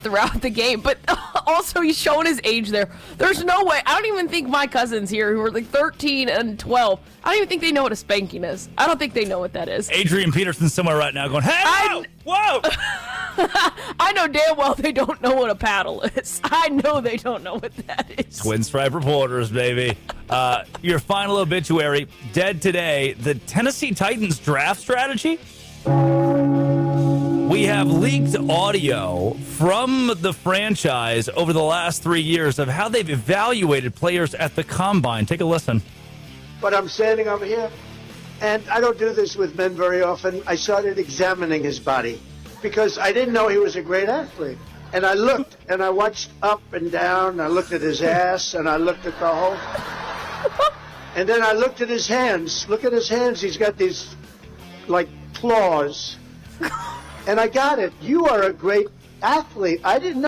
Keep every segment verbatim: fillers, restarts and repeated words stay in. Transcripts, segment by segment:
throughout the game, but also he's showing his age there. There's no way. I don't even think my cousins here who are like thirteen and twelve, I don't even think they know what a spanking is. I don't think they know what that is. Adrian Peterson's somewhere right now going, hey, whoa, whoa. I know damn well they don't know what a paddle is. I know they don't know what that is. Twin Stripe Reporters, baby. Uh, your final obituary, dead today, the Tennessee Titans draft strategy. We have leaked audio from the franchise over the last three years of how they've evaluated players at the combine. Take a listen. But I'm standing over here, and I don't do this with men very often. I started examining his body because I didn't know he was a great athlete. And I looked, and I watched up and down. I looked at his ass, and I looked at the whole. And then I looked at his hands. Look at his hands. He's got these, like, claws. And I got it. You are a great athlete. I didn't know.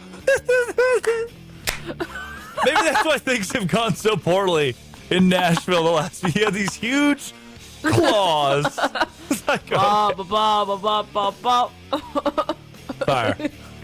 Maybe that's why things have gone so poorly in Nashville the last few. He had these huge claws. It's like, ba, ba, ba, ba, ba, ba, ba. Fire.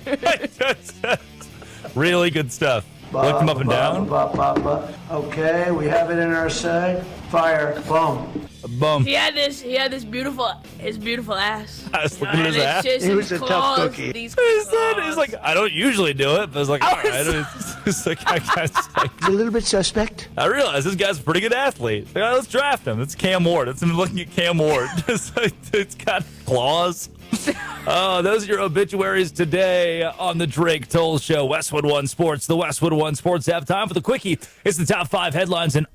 Really good stuff. Looked him up and down. Ba, ba, ba, ba. Okay, we have it in our sight. Fire. Boom. Boom. He had this. He had this beautiful, his beautiful ass. I was looking at his And ass. it's just He was his a tough claws, cookie. these He said, claws. he's like, I don't usually do it, but I was like, all right. It's, it's like, I, guess, like, A little bit suspect. I realize this guy's a pretty good athlete. Like, let's draft him. It's Cam Ward. It's him looking at Cam Ward. It's, like, it's got claws. Oh, those are your obituaries today on the Drake Toll Show. Westwood One Sports, the Westwood One Sports app. Time for the Quickie. It's the top five headlines in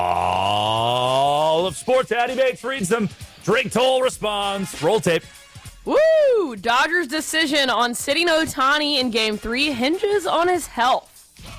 all of sports. Addy Bates reads them. Drake Toll responds. Roll tape. Woo! Dodgers' decision on sitting Ohtani in Game Three hinges on his health.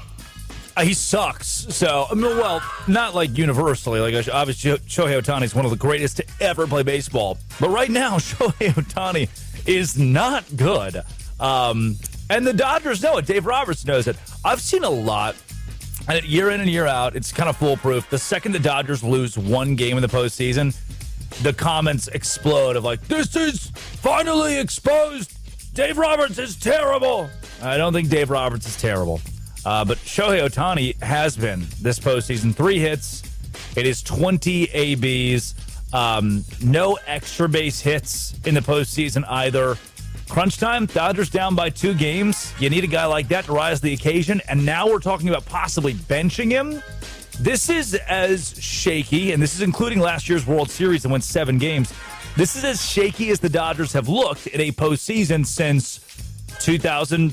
Uh, he sucks. So, I mean, well, not like universally. Like, obviously, Shohei Ohtani is one of the greatest to ever play baseball. But right now, Shohei Ohtani is not good. Um, and the Dodgers know it. Dave Roberts knows it. I've seen a lot. And year in and year out, it's kind of foolproof. The second the Dodgers lose one game in the postseason, the comments explode of like, this is finally exposed. Dave Roberts is terrible. I don't think Dave Roberts is terrible. Uh, but Shohei Ohtani has been this postseason. Three hits. It is twenty A Bs. Um, no extra base hits in the postseason either. Crunch time, Dodgers down by two games. You need a guy like that to rise to the occasion. And now we're talking about possibly benching him. This is as shaky, and this is including last year's World Series that went seven games. This is as shaky as the Dodgers have looked in a postseason since two thousand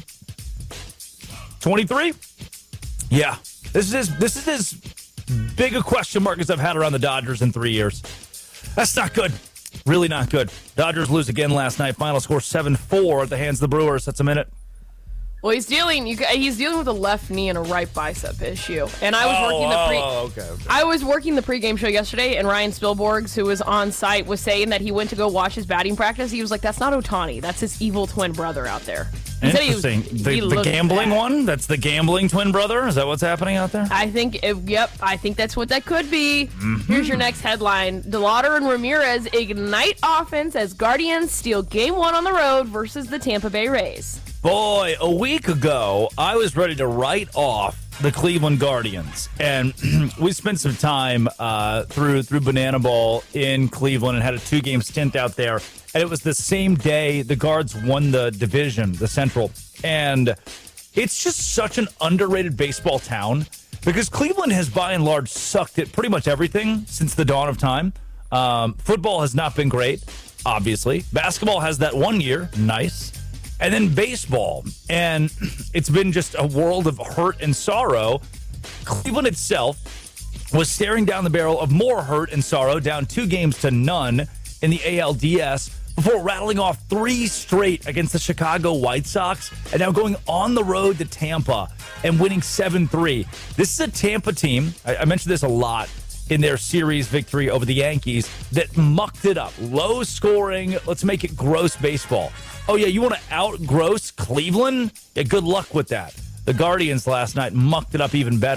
twenty-three. Yeah, this is this is as big a question mark as I've had around the Dodgers in three years. That's not good. Really not good. Dodgers lose again last night. Final score seven four at the hands of the Brewers. That's a minute. Well, he's dealing. You, he's dealing with a left knee and a right bicep issue. And I was oh, working the pre. Oh, okay, okay. I was working the pregame show yesterday, and Ryan Spielborgs, who was on site, was saying that he went to go watch his batting practice. He was like, "That's not Ohtani. That's his evil twin brother out there." He said he was- Interesting. he the the looked gambling bad. one? That's the gambling twin brother? Is that what's happening out there? I think, if, yep, I think that's what that could be. Mm-hmm. Here's your next headline. DeLauder and Ramirez ignite offense as Guardians steal game one on the road versus the Tampa Bay Rays. Boy, a week ago, I was ready to write off the Cleveland Guardians. And we spent some time uh, through through Banana Bowl in Cleveland and had a two-game stint out there. And it was the same day the Guards won the division, the Central. And it's just such an underrated baseball town because Cleveland has, by and large, sucked at pretty much everything since the dawn of time. Um, football has not been great, obviously. Basketball has that one year. Nice. And then baseball. And it's been just a world of hurt and sorrow. Cleveland itself was staring down the barrel of more hurt and sorrow, down two games to none in the A L D S before rattling off three straight against the Chicago White Sox and now going on the road to Tampa and winning seven three. This is a Tampa team, I, I mentioned this a lot in their series victory over the Yankees, that mucked it up. Low scoring, let's make it gross baseball. Oh, yeah, you want to out-gross Cleveland? Yeah, good luck with that. The Guardians last night mucked it up even better,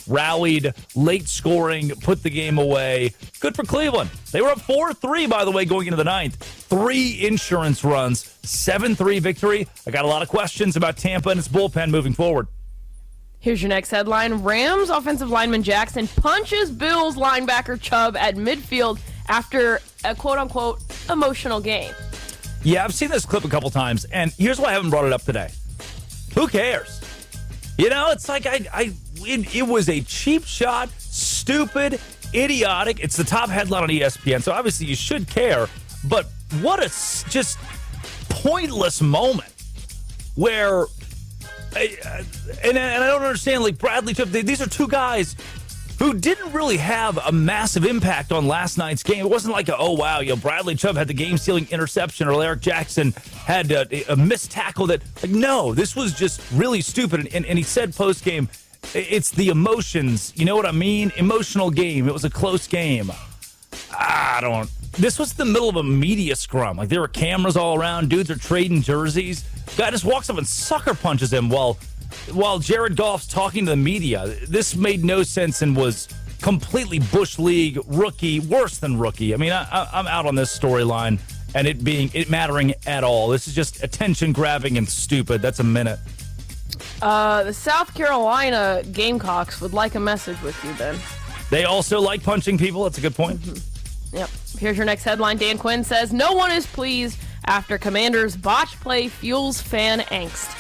rallied, late scoring, put the game away. Good for Cleveland. They were up four three, by the way, going into the ninth. Three insurance runs, seven three victory. I got a lot of questions about Tampa and its bullpen moving forward. Here's your next headline. Rams offensive lineman Jackson punches Bills linebacker Chubb at midfield after a quote-unquote emotional game. Yeah, I've seen this clip a couple times, and here's why I haven't brought it up today. Who cares? You know, it's like I, I it, it was a cheap shot, stupid, idiotic. It's the top headline on E S P N, so obviously you should care. But what a s- just pointless moment where, I, uh, and, and I don't understand, like Bradley Chubb, they, these are two guys who didn't really have a massive impact on last night's game. It wasn't like, a, oh, wow, you know, Bradley Chubb had the game-sealing interception or Eric Jackson had a, a missed tackle that, like, no, this was just really stupid. And, and he said post-game, it's the emotions. You know what I mean? Emotional game. It was a close game. I don't. This was the middle of a media scrum. Like, there were cameras all around. Dudes are trading jerseys. Guy just walks up and sucker punches him while... While Jared Goff's talking to the media. This made no sense and was completely Bush League rookie, worse than rookie. I mean, I, I, I'm out on this storyline and it being it mattering at all. This is just attention grabbing and stupid. That's a minute. Uh, the South Carolina Gamecocks would like a message with you, Ben. They also like punching people. That's a good point. Mm-hmm. Yep. Here's your next headline. Dan Quinn says, no one is pleased after Commanders' botch play fuels fan angst.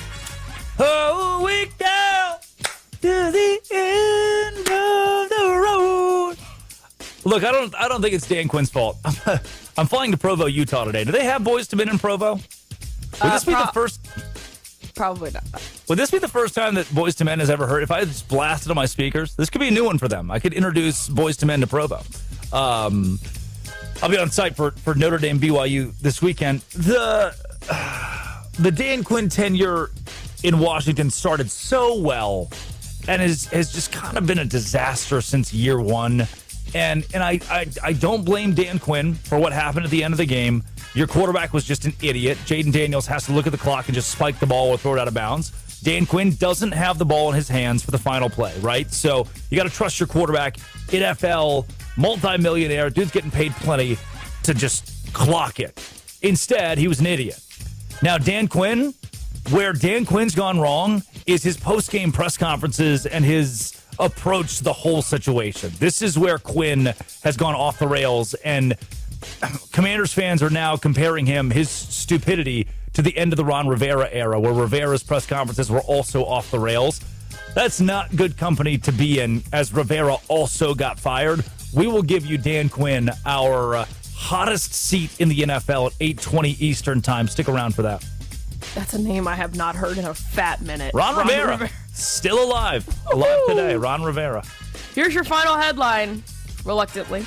Oh, we go to the end of the road. Look, I don't I don't think it's Dan Quinn's fault. I'm, I'm flying to Provo, Utah today. Do they have Boys to Men in Provo? Would Uh, this be pro- the first... Probably not. Would this be the first time that Boys to Men has ever heard? If I just blasted on my speakers, this could be a new one for them. I could introduce Boys to Men to Provo. Um, I'll be on site for, for Notre Dame B Y U this weekend. The uh, the Dan Quinn tenure in Washington started so well and has, has just kind of been a disaster since year one. And and I, I, I don't blame Dan Quinn for what happened at the end of the game. Your quarterback was just an idiot. Jaden Daniels has to look at the clock and just spike the ball or throw it out of bounds. Dan Quinn doesn't have the ball in his hands for the final play, right? So you got to trust your quarterback. N F L, multi-millionaire, dude's getting paid plenty to just clock it. Instead, he was an idiot. Now, Dan Quinn... Where Dan Quinn's gone wrong is his post-game press conferences and his approach to the whole situation. This is where Quinn has gone off the rails, and Commanders fans are now comparing him, his stupidity, to the end of the Ron Rivera era, where Rivera's press conferences were also off the rails. That's not good company to be in, as Rivera also got fired. We will give you Dan Quinn, our uh, hottest seat in the N F L at eight twenty Eastern time. Stick around for that. That's a name I have not heard in a fat minute. Ron, Ron Rivera, Rivera, still alive. Alive today, Ron Rivera. Here's your final headline, reluctantly.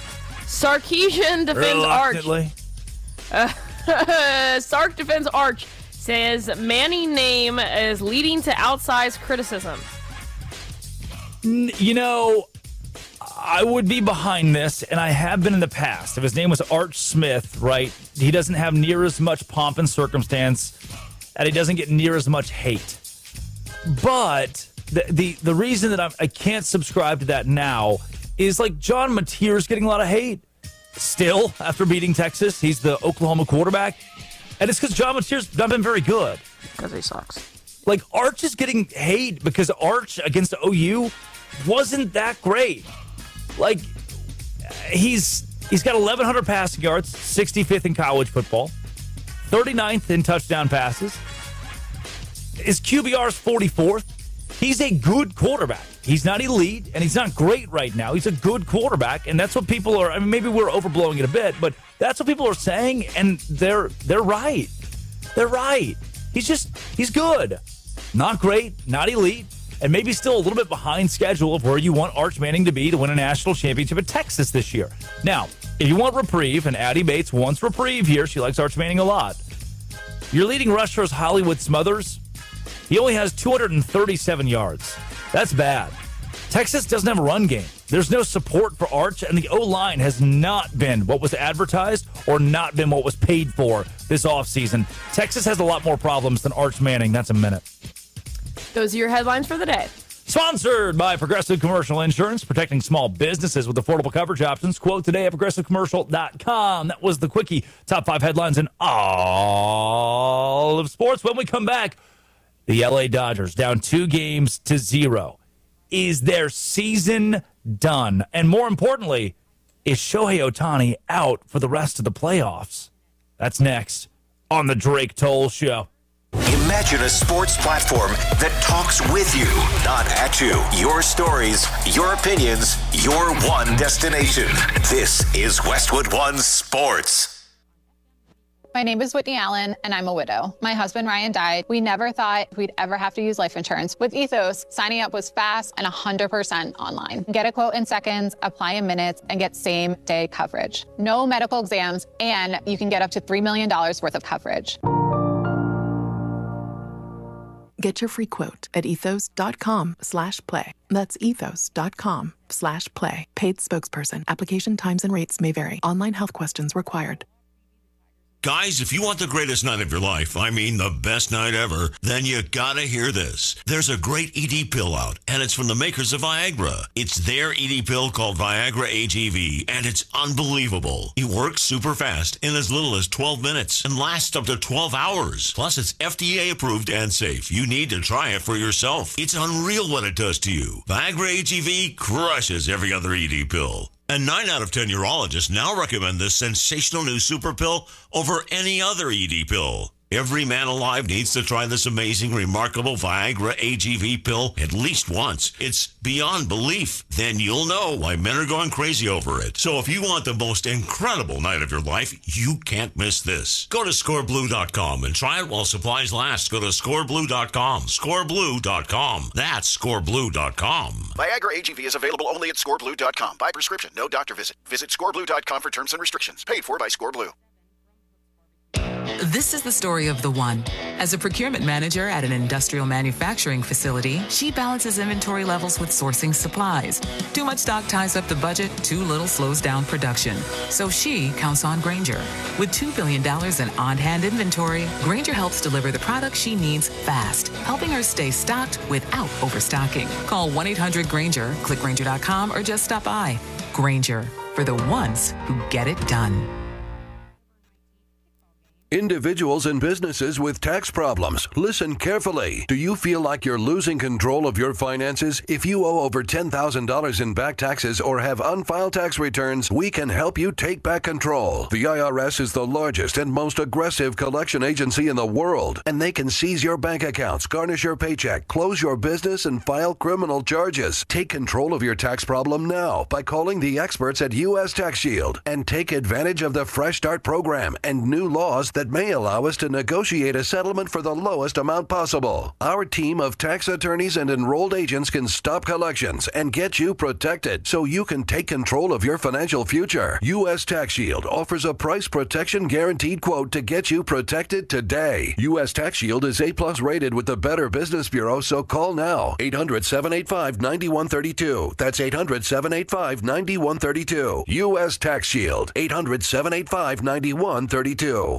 Sarkisian defends reluctantly. Arch. Uh, Sark defends Arch, says Manny name is leading to outsized criticism. You know, I would be behind this, and I have been in the past. If his name was Arch Smith, right, he doesn't have near as much pomp and circumstance, and he doesn't get near as much hate. But the the, the reason that I'm, I can't subscribe to that now is, like, John Mateer's getting a lot of hate still after beating Texas. He's the Oklahoma quarterback, and it's because John Mateer's not been very good. Because he sucks. Like, Arch is getting hate because Arch against O U wasn't that great. Like, he's he's got eleven hundred passing yards, sixty-fifth in college football, thirty-ninth in touchdown passes. His Q B R is forty-fourth. He's a good quarterback. He's not elite, and he's not great right now. He's a good quarterback, and that's what people are. I mean, maybe we're overblowing it a bit, but that's what people are saying, and they're they're right. They're right. He's just he's good, not great, not elite. And maybe still a little bit behind schedule of where you want Arch Manning to be to win a national championship at Texas this year. Now, if you want reprieve, and Addie Bates wants reprieve here, she likes Arch Manning a lot. Your leading rusher is Hollywood Smothers. He only has two hundred thirty-seven yards. That's bad. Texas doesn't have a run game. There's no support for Arch, and the O-line has not been what was advertised or not been what was paid for this offseason. Texas has a lot more problems than Arch Manning. That's a minute. Those are your headlines for the day. Sponsored by Progressive Commercial Insurance, protecting small businesses with affordable coverage options. Quote today at progressive commercial dot com. That was the Quickie. Top five headlines in all of sports. When we come back, the L A Dodgers down two games to zero. Is their season done? And more importantly, is Shohei Ohtani out for the rest of the playoffs? That's next on the Drake Toll Show. Imagine a sports platform that talks with you, not at you. Your stories, your opinions, your one destination. This is Westwood One Sports. My name is Whitney Allen, and I'm a widow. My husband, Ryan, died. We never thought we'd ever have to use life insurance. With Ethos, signing up was fast and one hundred percent online. Get a quote in seconds, apply in minutes, and get same-day coverage. No medical exams, and you can get up to three million dollars worth of coverage. Get your free quote at ethos.com slash play. That's ethos.com slash play. Paid spokesperson. Application times and rates may vary. Online health questions required. Guys, if you want the greatest night of your life, I mean the best night ever, then you gotta hear this. There's a great E D pill out, and it's from the makers of Viagra. It's their E D pill called Viagra A G V, and it's unbelievable. It works super fast in as little as twelve minutes and lasts up to twelve hours. Plus, it's F D A approved and safe. You need to try it for yourself. It's unreal what it does to you. Viagra A G V crushes every other E D pill. And nine out of ten urologists now recommend this sensational new super pill over any other E D pill. Every man alive needs to try this amazing, remarkable Viagra A G V pill at least once. It's beyond belief. Then you'll know why men are going crazy over it. So if you want the most incredible night of your life, you can't miss this. Go to score blue dot com and try it while supplies last. Go to score blue dot com. score blue dot com. That's score blue dot com. Viagra A G V is available only at score blue dot com. By prescription, no doctor visit. Visit score blue dot com for terms and restrictions. Paid for by ScoreBlue. This is the story of the one. As a procurement manager at an industrial manufacturing facility, she balances inventory levels with sourcing supplies. Too much stock ties up the budget, too little slows down production. So she counts on Grainger. With two billion dollars in on-hand inventory, Grainger helps deliver the product she needs fast, helping her stay stocked without overstocking. Call one eight hundred Grainger, click Grainger dot com, or just stop by. Grainger, for the ones who get it done. Individuals and businesses with tax problems, listen carefully. Do you feel like you're losing control of your finances? If you owe over ten thousand dollars in back taxes or have unfiled tax returns, we can help you take back control. The I R S is the largest and most aggressive collection agency in the world, and they can seize your bank accounts, garnish your paycheck, close your business, and file criminal charges. Take control of your tax problem now by calling the experts at U S Tax Shield and take advantage of the Fresh Start program and new laws that that may allow us to negotiate a settlement for the lowest amount possible. Our team of tax attorneys and enrolled agents can stop collections and get you protected so you can take control of your financial future. U S Tax Shield offers a price protection guaranteed quote to get you protected today. U S Tax Shield is A plus rated with the Better Business Bureau, so call now. eight hundred, seven eight five, nine one three two. That's eight hundred, seven eight five, nine one three two. U S Tax Shield. eight hundred, seven eight five, nine one three two.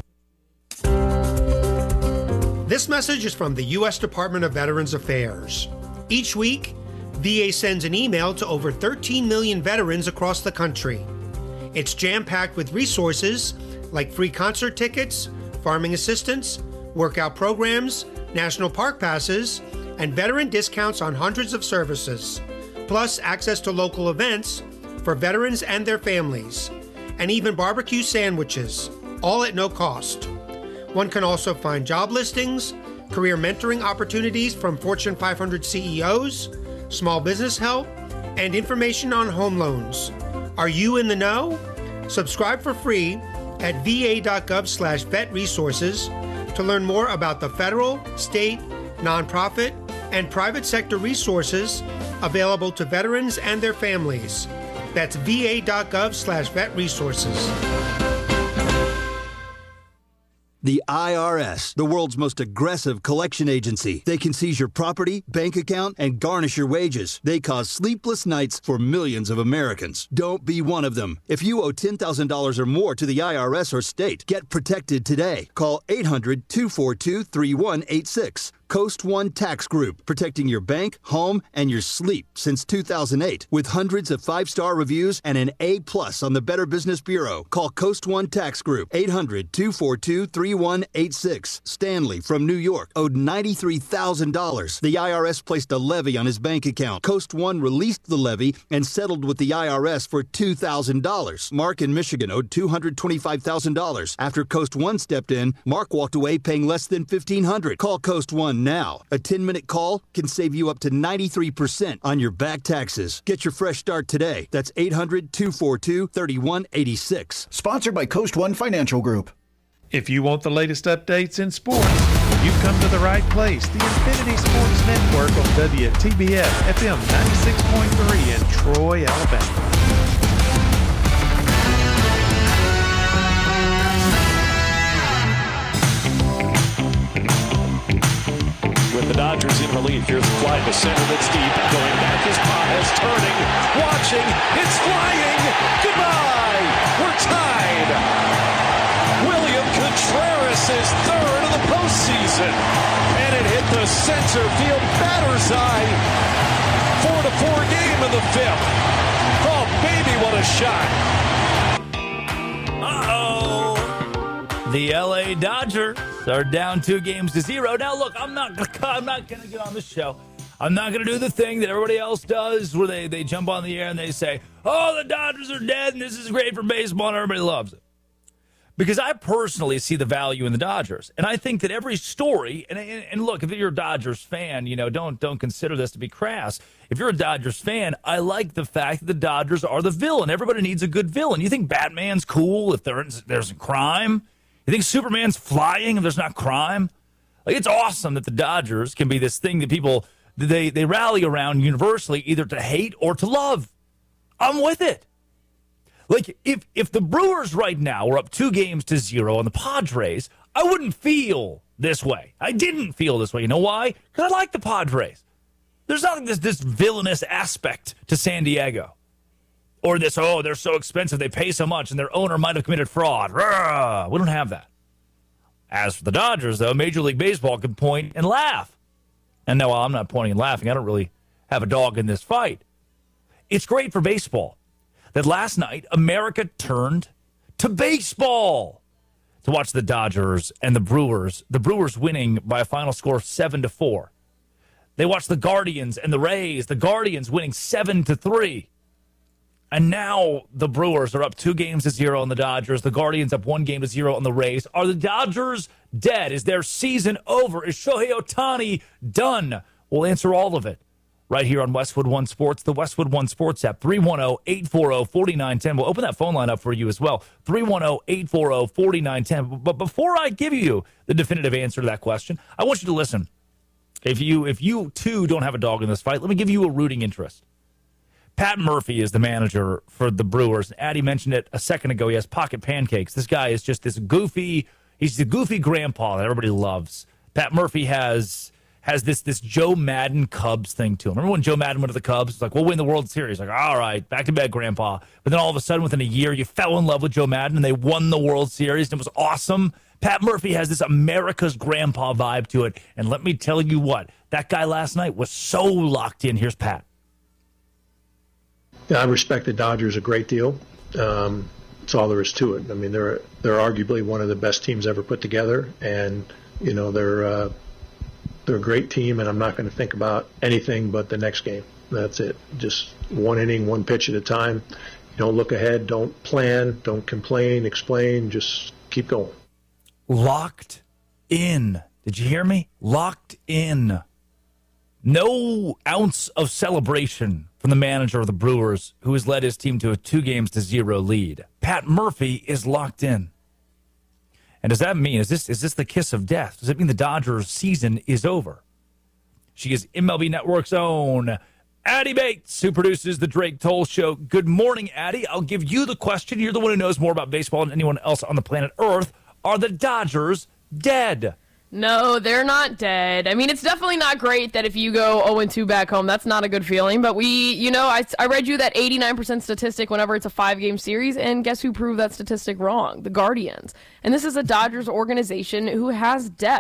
This message is from the U S Department of Veterans Affairs. Each week, V A sends an email to over thirteen million veterans across the country. It's jam-packed with resources like free concert tickets, farming assistance, workout programs, national park passes, and veteran discounts on hundreds of services, plus access to local events for veterans and their families, and even barbecue sandwiches, all at no cost. One can also find job listings, career mentoring opportunities from Fortune five hundred C E Os, small business help, and information on home loans. Are you in the know? Subscribe for free at va.gov slash vet resources to learn more about the federal, state, nonprofit, and private sector resources available to veterans and their families. That's va.gov slash vet resources. The I R S, the world's most aggressive collection agency. They can seize your property, bank account, and garnish your wages. They cause sleepless nights for millions of Americans. Don't be one of them. If you owe ten thousand dollars or more to the I R S or state, get protected today. Call eight hundred, two four two, three one eight six. Coast One Tax Group, protecting your bank, home, and your sleep since two thousand eight. With hundreds of five-star reviews and an A plus on the Better Business Bureau. Call Coast One Tax Group, eight hundred, two four two, three one eight six. Stanley from New York owed ninety-three thousand dollars. The I R S placed a levy on his bank account. Coast One released the levy and settled with the I R S for two thousand dollars. Mark in Michigan owed two hundred twenty-five thousand dollars. After Coast One stepped in, Mark walked away paying less than fifteen hundred dollars. Call Coast One now. A ten-minute call can save you up to ninety-three percent on your back taxes. Get your fresh start today. That's eight hundred, two four two, three one eight six. Sponsored by Coast One Financial Group. If you want the latest updates in sports, you've come to the right place. The Infinity Sports Network on W T B F F M ninety-six point three in Troy, Alabama. With the Dodgers in relief, here's a fly to center that's deep. Going back is Paez, turning, watching, it's flying. Goodbye. We're tied. William Contreras is third of the postseason. And it hit the center field batter's eye. Four to four game in the fifth. Oh, baby, what a shot. Uh-oh. The L A Dodgers are down two games to zero. Now, look, I'm not, I'm not going to get on the show. I'm not going to do the thing that everybody else does where they, they jump on the air and they say, oh, the Dodgers are dead and this is great for baseball and everybody loves it. Because I personally see the value in the Dodgers. And I think that every story, and, and, and look, if you're a Dodgers fan, you know, don't don't consider this to be crass. If you're a Dodgers fan, I like the fact that the Dodgers are the villain. Everybody needs a good villain. You think Batman's cool if there, there's crime? You think Superman's flying if there's not crime? Like, it's awesome that the Dodgers can be this thing that people, they, they rally around universally, either to hate or to love. I'm with it. Like, if, if the Brewers right now were up two games to zero on the Padres, I wouldn't feel this way. I didn't feel this way. You know why? Because I like the Padres. There's not this, this villainous aspect to San Diego. Or this, oh, they're so expensive, they pay so much, and their owner might have committed fraud. Rah! We don't have that. As for the Dodgers, though, Major League Baseball can point and laugh. And no, I'm not pointing and laughing. I don't really have a dog in this fight. It's great for baseball that last night America turned to baseball to watch the Dodgers and the Brewers. The Brewers winning by a final score of seven to four. They watched the Guardians and the Rays. The Guardians winning seven to three. And now the Brewers are up two games to zero on the Dodgers. The Guardians up one game to zero on the Rays. Are the Dodgers dead? Is their season over? Is Shohei Ohtani done? We'll answer all of it right here on Westwood One Sports, the Westwood One Sports app, three one zero, eight four zero, four nine one zero. We'll open that phone line up for you as well, three one zero, eight four zero, four nine one zero. But before I give you the definitive answer to that question, I want you to listen. If you, if you too don't have a dog in this fight, let me give you a rooting interest. Pat Murphy is the manager for the Brewers. Addie mentioned it a second ago. He has pocket pancakes. This guy is just this goofy, he's the goofy grandpa that everybody loves. Pat Murphy has has this this Joe Madden Cubs thing to him. Remember when Joe Madden went to the Cubs? It's like, we'll win the World Series. Like, all right, back to bed, grandpa. But then all of a sudden, within a year, you fell in love with Joe Madden, and they won the World Series, and it was awesome. Pat Murphy has this America's grandpa vibe to it. And let me tell you what, that guy last night was so locked in. Here's Pat. Yeah, I respect the Dodgers a great deal. Um, that's all there is to it. I mean, they're they're arguably one of the best teams ever put together, and you know they're uh, they're a great team. And I'm not going to think about anything but the next game. That's it. Just one inning, one pitch at a time. You don't look ahead. Don't plan. Don't complain. Explain. Just keep going. Locked in. Did you hear me? Locked in. No ounce of celebration from the manager of the Brewers, who has led his team to a two games to zero lead. Pat Murphy is locked in. And does that mean, is this is this the kiss of death? Does it mean the Dodgers season is over? She is M L B Network's own Addie Bates, who produces the Drake Toll Show. Good morning, Addie. I'll give you the question. You're the one who knows more about baseball than anyone else on the planet Earth. Are the Dodgers dead? No, they're not dead. I mean, it's definitely not great that if you go oh and two back home, that's not a good feeling. But we, you know, I, I read you that eighty-nine percent statistic whenever it's a five-game series, and guess who proved that statistic wrong? The Guardians. And this is a Dodgers organization who has depth.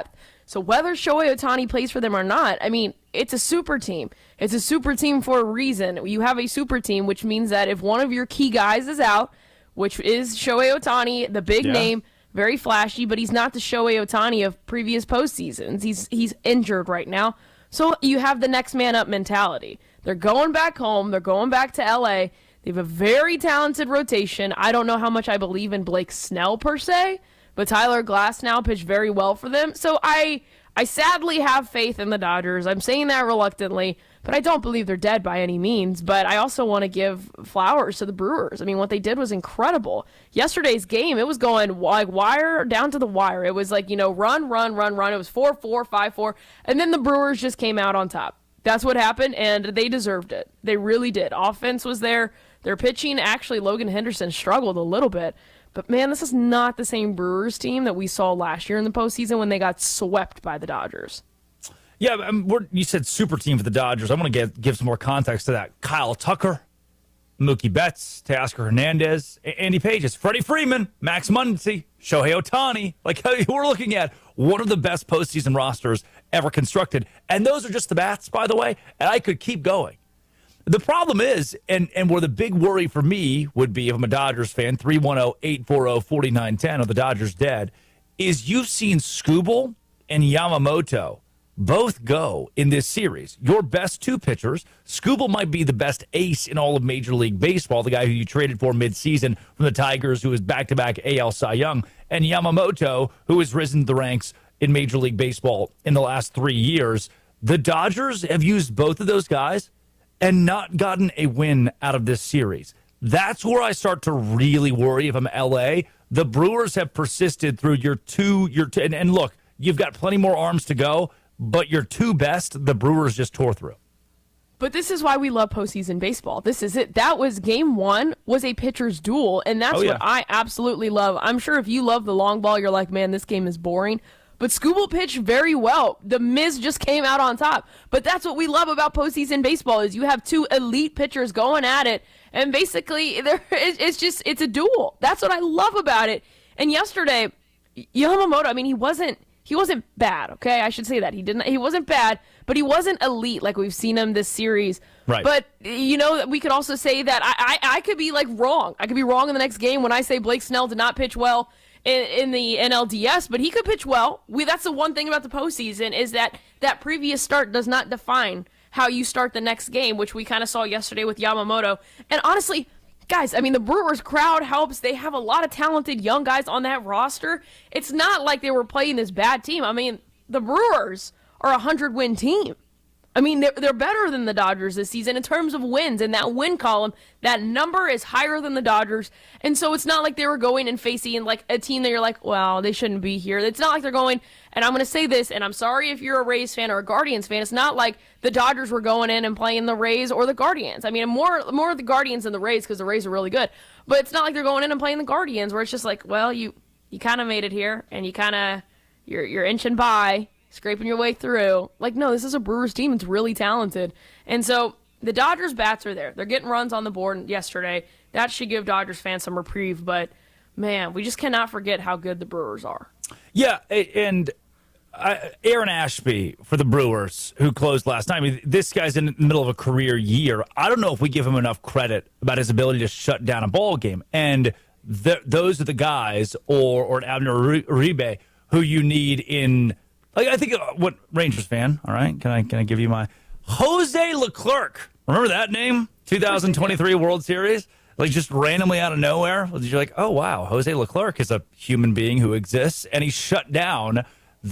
So whether Shohei Ohtani plays for them or not, I mean, it's a super team. It's a super team for a reason. You have a super team, which means that if one of your key guys is out, which is Shohei Ohtani, the big yeah. name, very flashy, but he's not the Shohei Ohtani of previous postseasons. He's he's injured right now. So you have the next man up mentality. They're going back home. They're going back to L A. They have a very talented rotation. I don't know how much I believe in Blake Snell per se, but Tyler Glasnow pitched very well for them. So I I sadly have faith in the Dodgers. I'm saying that reluctantly, but I don't believe they're dead by any means. But I also want to give flowers to the Brewers. I mean, what they did was incredible. Yesterday's game, it was going like wire down to the wire. It was like, you know, run, run, run, run. It was four four, five four, and then the Brewers just came out on top. That's what happened, and they deserved it. They really did. Offense was there. Their pitching, actually, Logan Henderson struggled a little bit. But, man, this is not the same Brewers team that we saw last year in the postseason when they got swept by the Dodgers. Yeah, um, we're, you said super team for the Dodgers. I want to get, give some more context to that. Kyle Tucker, Mookie Betts, Teoscar Hernandez, Andy Pages, Freddie Freeman, Max Muncy, Shohei Ohtani. Like, we're looking at one of the best postseason rosters ever constructed. And those are just the bats, by the way. And I could keep going. The problem is, and, and where the big worry for me would be if I'm a Dodgers fan, three one zero, eight four zero, four nine one zero, or the Dodgers dead, is you've seen Skubal and Yamamoto both go in this series. Your best two pitchers, Skubal might be the best ace in all of Major League Baseball, the guy who you traded for midseason from the Tigers, who is back-to-back A L Cy Young, and Yamamoto, who has risen to the ranks in Major League Baseball in the last three years. The Dodgers have used both of those guys and not gotten a win out of this series. That's where I start to really worry if I'm L A. The Brewers have persisted through your two, your two, and, and look, you've got plenty more arms to go, but your two best, the Brewers just tore through. But this is why we love postseason baseball. This is it. That was game one, was a pitcher's duel, and that's oh, yeah. what I absolutely love. I'm sure if you love the long ball, you're like, man, this game is boring. But Skubal pitched very well. The Miz just came out on top. But that's what we love about postseason baseball is you have two elite pitchers going at it, and basically it's just it's a duel. That's what I love about it. And yesterday, Yamamoto, I mean, he wasn't he wasn't bad. Okay, I should say that he didn't. He wasn't bad, but he wasn't elite like we've seen him this series. Right. But you know, we could also say that I I, I could be like wrong. I could be wrong in the next game when I say Blake Snell did not pitch well In, in the N L D S, but he could pitch well. We that's the one thing about the postseason is that that previous start does not define how you start the next game, which we kind of saw yesterday with Yamamoto. And honestly, guys, I mean, the Brewers crowd helps. They have a lot of talented young guys on that roster. It's not like they were playing this bad team. I mean, the Brewers are a hundred-win team. I mean, they're, they're better than the Dodgers this season in terms of wins. In that win column, that number is higher than the Dodgers. And so it's not like they were going and facing like a team that you're like, well, they shouldn't be here. It's not like they're going, and I'm going to say this, and I'm sorry if you're a Rays fan or a Guardians fan. It's not like the Dodgers were going in and playing the Rays or the Guardians. I mean, more more of the Guardians than the Rays because the Rays are really good. But it's not like they're going in and playing the Guardians where it's just like, well, you, you kind of made it here, and you kind of, you're you're inching by, scraping your way through. Like, no, this is a Brewers team. It's really talented. And so the Dodgers bats are there. They're getting runs on the board yesterday. That should give Dodgers fans some reprieve. But, man, we just cannot forget how good the Brewers are. Yeah, and uh, Aaron Ashby for the Brewers, who closed last night. I mean, this guy's in the middle of a career year. I don't know if we give him enough credit about his ability to shut down a ball game. And the, those are the guys, or, or Abner Uribe, who you need in – Like I think, uh, what Rangers fan? All right, can I can I give you my Jose Leclerc? Remember that name? twenty twenty-three World Series, like just randomly out of nowhere. You're like, oh wow, Jose Leclerc is a human being who exists, and he shut down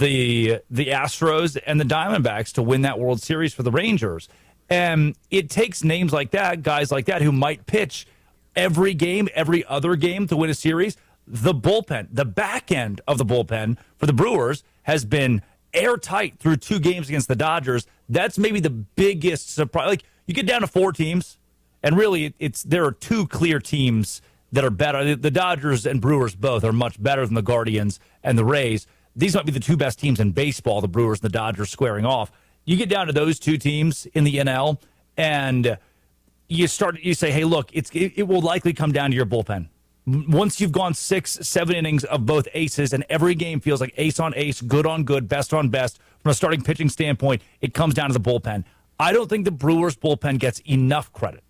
the the Astros and the Diamondbacks to win that World Series for the Rangers. And it takes names like that, guys like that, who might pitch every game, every other game to win a series. The bullpen, the back end of the bullpen for the Brewers has been airtight through two games against the Dodgers. That's maybe the biggest surprise. Like, you get down to four teams, and really it's there are two clear teams that are better. The Dodgers and Brewers both are much better than the Guardians and the Rays. These might be the two best teams in baseball, the Brewers and the Dodgers squaring off. You get down to those two teams in the N L, and you start you say, hey, look, it's it, it will likely come down to your bullpen Once you've gone six, seven innings of both aces, and every game feels like ace on ace, good on good, best on best, from a starting pitching standpoint, it comes down to the bullpen. I don't think the Brewers' bullpen gets enough credit.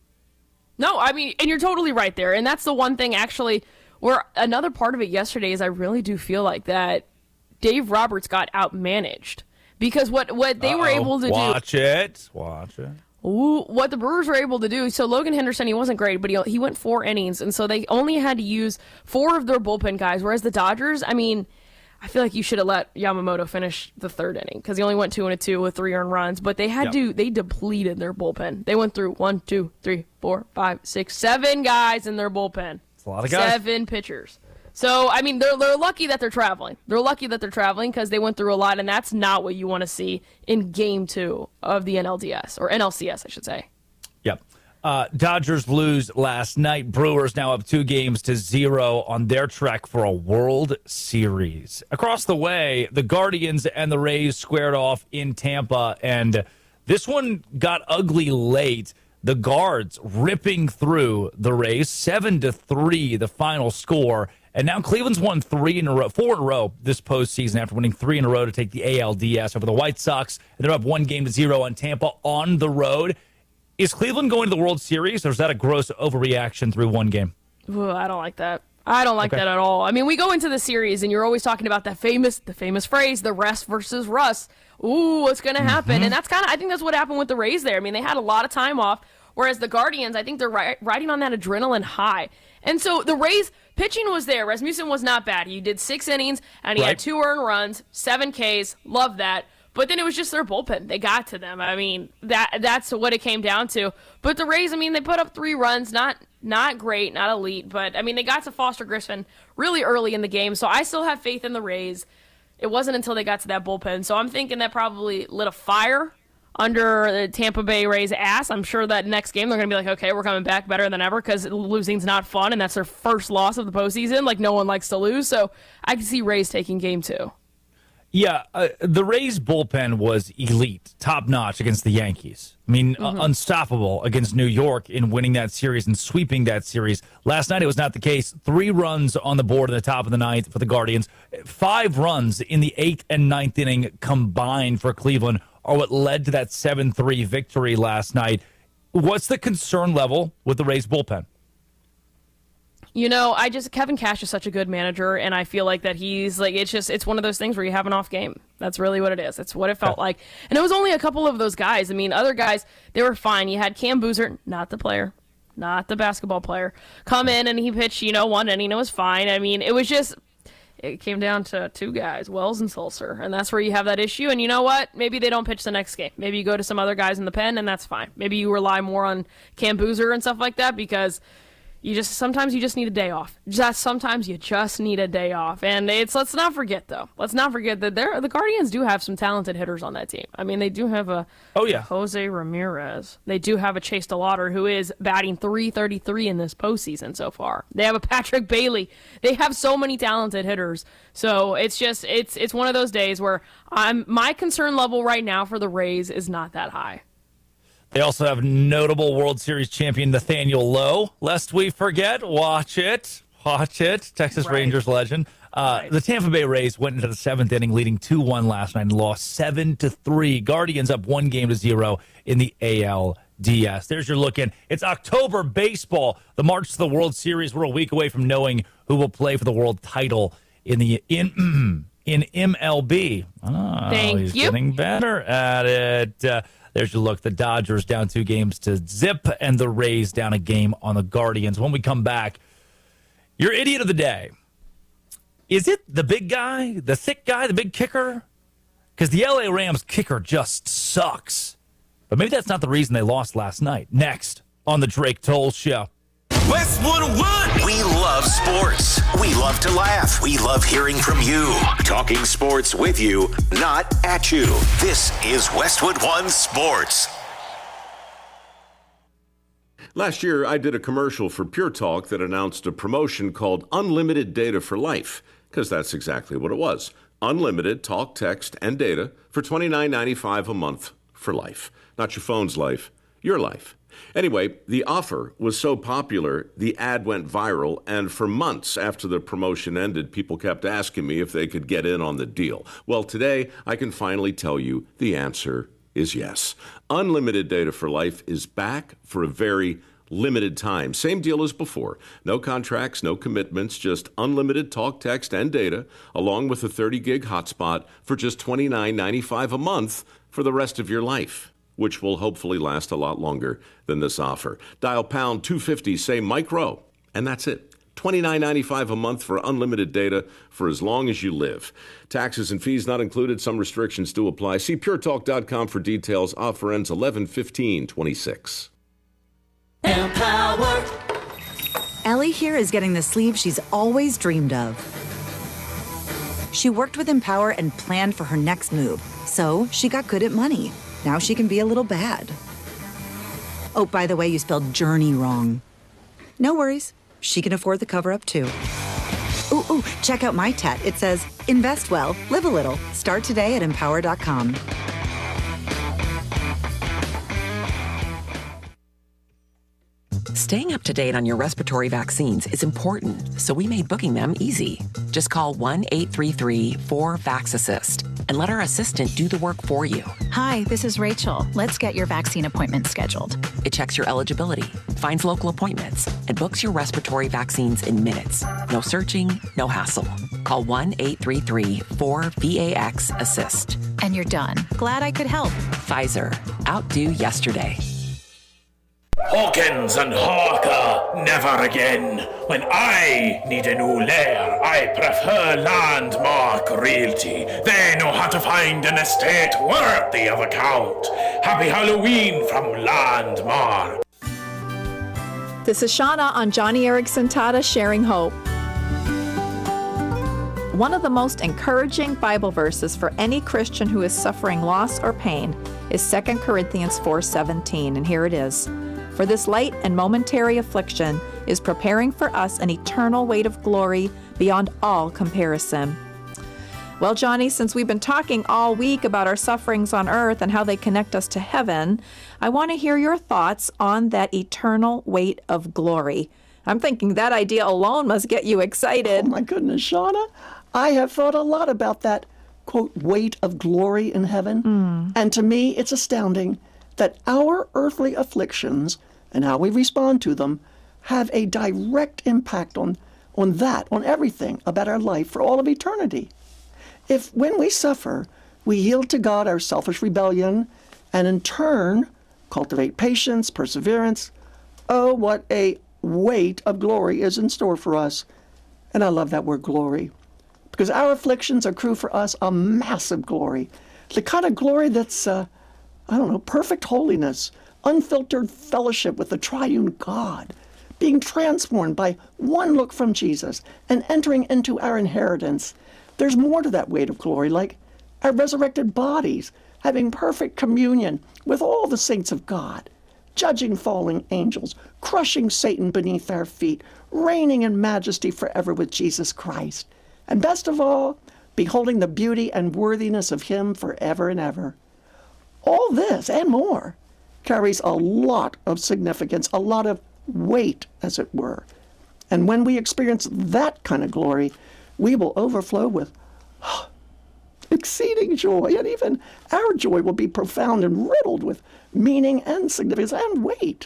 No, I mean, and you're totally right there. And that's the one thing, actually, where another part of it yesterday is I really do feel like that Dave Roberts got outmanaged. Because what, what they Uh-oh. were able to Watch do... Watch it. Watch it. Ooh, what the Brewers were able to do, so Logan Henderson, he wasn't great, but he, he went four innings, and so they only had to use four of their bullpen guys, whereas the Dodgers, I mean, I feel like you should have let Yamamoto finish the third inning, because he only went two and a two with three earned runs, but they had yep. to, they depleted their bullpen. They went through one, two, three, four, five, six, seven guys in their bullpen. That's a lot of guys. Seven pitchers. So, I mean, they're, they're lucky that they're traveling. They're lucky that they're traveling because they went through a lot, and that's not what you want to see in game two of the N L D S, or N L C S, I should say. Yep. Uh, Dodgers lose last night. Brewers now up two games to zero on their trek for a World Series. Across the way, the Guardians and the Rays squared off in Tampa, and this one got ugly late. The Guards ripping through the Rays, seven to three, the final score. And now Cleveland's won three in a row, four in a row this postseason after winning three in a row to take the A L D S over the White Sox. And they're up one game to zero on Tampa on the road. Is Cleveland going to the World Series, or is that a gross overreaction through one game? Ooh, I don't like that. I don't like okay. that at all. I mean, we go into the series, and you're always talking about that famous, the famous phrase, the rest versus rust. Ooh, what's going to happen? Mm-hmm. And that's kind of, I think that's what happened with the Rays there. I mean, they had a lot of time off, whereas the Guardians, I think they're ri- riding on that adrenaline high. And so the Rays, pitching was there. Rasmussen was not bad. He did six innings, and he right. had two earned runs, seven Ks. Love that. But then it was just their bullpen. They got to them. I mean, that that's what it came down to. But the Rays, I mean, they put up three runs. Not not great, not elite. But, I mean, they got to Foster Griffin really early in the game. So I still have faith in the Rays. It wasn't until they got to that bullpen. So I'm thinking that probably lit a fire under the Tampa Bay Rays' ass. I'm sure that next game they're going to be like, okay, we're coming back better than ever because losing's not fun, and that's their first loss of the postseason. Like, no one likes to lose. So I can see Rays taking game two. Yeah, uh, the Rays' bullpen was elite, top-notch against the Yankees. I mean, mm-hmm. uh, unstoppable against New York in winning that series and sweeping that series. Last night it was not the case. Three runs on the board in the top of the ninth for the Guardians. Five runs in the eighth and ninth inning combined for Cleveland are what led to that seven three victory last night. What's the concern level with the Rays' bullpen? You know, I just, Kevin Cash is such a good manager, and I feel like that he's, like, it's just, it's one of those things where you have an off game. That's really what it is. It's what it felt like. And it was only a couple of those guys. I mean, other guys, they were fine. You had Cam Boozer, not the player, not the basketball player, come in and he pitched, you know, one inning, it was fine. I mean, it was just, it came down to two guys, Wells and Sulser, and that's where you have that issue. And you know what? Maybe they don't pitch the next game. Maybe you go to some other guys in the pen, and that's fine. Maybe you rely more on Cam Boozer and stuff like that because You just sometimes you just need a day off. Just sometimes you just need a day off, and it's let's not forget though. Let's not forget that they're, the Guardians do have some talented hitters on that team. I mean, they do have a oh yeah Jose Ramirez. They do have a Chase DeLauder who is batting three thirty-three in this postseason so far. They have a Patrick Bailey. They have so many talented hitters. So it's just it's it's one of those days where I'm my concern level right now for the Rays is not that high. They also have notable World Series champion Nathaniel Lowe. Lest we forget, watch it. Watch it. Texas right. Rangers legend. Uh, right. The Tampa Bay Rays went into the seventh inning leading two one last night and lost seven to three. Guardians up one game to zero in the A L D S. There's your look in. It's October baseball. The march to the World Series. We're a week away from knowing who will play for the world title in the in in M L B. Oh, Thank he's you. Getting better at it. Uh, There's your look. The Dodgers down two games to zip, and the Rays down a game on the Guardians. When we come back, your idiot of the day. Is it the big guy, the thick guy, the big kicker? Because the L A Rams kicker just sucks. But maybe that's not the reason they lost last night. Next on the Drake Toll Show. Westwood One. We love sports. We love to laugh. We love hearing from you. Talking sports with you, not at you. This is Westwood One Sports. Last year, I did a commercial for Pure Talk that announced a promotion called Unlimited Data for Life, because that's exactly what it was. Unlimited talk, text, and data for twenty-nine ninety-five a month for life. Not your phone's life, your life. Anyway, the offer was so popular, the ad went viral, and for months after the promotion ended, people kept asking me if they could get in on the deal. Well, today, I can finally tell you the answer is yes. Unlimited Data for Life is back for a very limited time. Same deal as before. No contracts, no commitments, just unlimited talk, text, and data, along with a thirty gig hotspot for just twenty-nine ninety-five a month for the rest of your life, which will hopefully last a lot longer than this offer. Dial pound two fifty, say Mike Rowe, and that's it. twenty-nine ninety-five a month for unlimited data for as long as you live. Taxes and fees not included. Some restrictions do apply. See pure talk dot com for details. Offer ends eleven fifteen twenty-six. Empower. Ellie here is getting the sleeve she's always dreamed of. She worked with Empower and planned for her next move, so she got good at money. Now she can be a little bad. Oh, by the way, you spelled journey wrong. No worries. She can afford the cover-up, too. Ooh, ooh, check out my tat. It says, invest well, live a little. Start today at empower dot com. Staying up to date on your respiratory vaccines is important, so we made booking them easy. Just call one eight three three four VAX-ASSIST and let our assistant do the work for you. Hi, this is Rachel. Let's get your vaccine appointment scheduled. It checks your eligibility, finds local appointments, and books your respiratory vaccines in minutes. No searching, no hassle. Call one eight three three four VAX-ASSIST. And you're done. Glad I could help. Pfizer. Outdo yesterday. Hawkins and Hawker, never again. When I need a new lair, I prefer Landmark Realty. They know how to find an estate worthy of account. Happy Halloween from Landmark. This is Shauna on Johnny Erickson Tata Sharing Hope. One of the most encouraging Bible verses for any Christian who is suffering loss or pain is Second Corinthians four seventeen, and here it is. For this light and momentary affliction is preparing for us an eternal weight of glory beyond all comparison. Well, Johnny, since we've been talking all week about our sufferings on earth and how they connect us to heaven, I want to hear your thoughts on that eternal weight of glory. I'm thinking that idea alone must get you excited. Oh, my goodness, Shauna. I have thought a lot about that, quote, weight of glory in heaven. Mm. And to me, it's astounding that our earthly afflictions and how we respond to them have a direct impact on, on that, on everything about our life for all of eternity. If when we suffer, we yield to God our selfish rebellion and in turn cultivate patience, perseverance, oh, what a weight of glory is in store for us. And I love that word glory, because our afflictions accrue for us a massive glory, the kind of glory that's uh, I don't know, perfect holiness, unfiltered fellowship with the triune God, being transformed by one look from Jesus and entering into our inheritance. There's more to that weight of glory, like our resurrected bodies, having perfect communion with all the saints of God, judging fallen angels, crushing Satan beneath our feet, reigning in majesty forever with Jesus Christ. And best of all, beholding the beauty and worthiness of him forever and ever. All this and more carries a lot of significance, a lot of weight, as it were. And when we experience that kind of glory, we will overflow with oh, exceeding joy. And even our joy will be profound and riddled with meaning and significance and weight.